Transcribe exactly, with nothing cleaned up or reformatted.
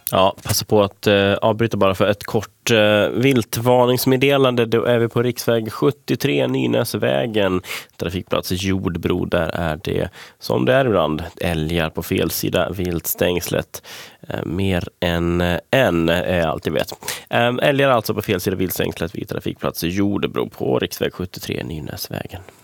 Ja, passa på att eh, avbryta bara för ett kort eh, viltvarningsmeddelande. Då är vi på riksväg sjuttiotre, Nynäsvägen, trafikplats Jordbro. Där är det, som det är ibland, älgar på fel sida viltstängslet. Eh, mer än eh, en är allt jag vet. Eh, älgar alltså på fel sida viltstängslet vid trafikplats Jordbro på riksväg sjuttiotre, Nynäsvägen.